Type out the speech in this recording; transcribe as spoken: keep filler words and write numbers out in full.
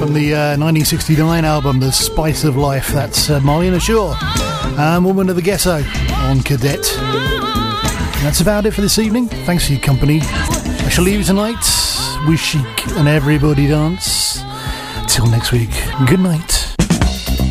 from the uh, nineteen sixty-nine album The Spice of Life. That's uh, Marlena Shaw, um, Woman of the Ghetto on Cadet. And that's about it for this evening. Thanks for your company. I shall leave you tonight. Wish Chic and everybody dance. Till next week. Good night.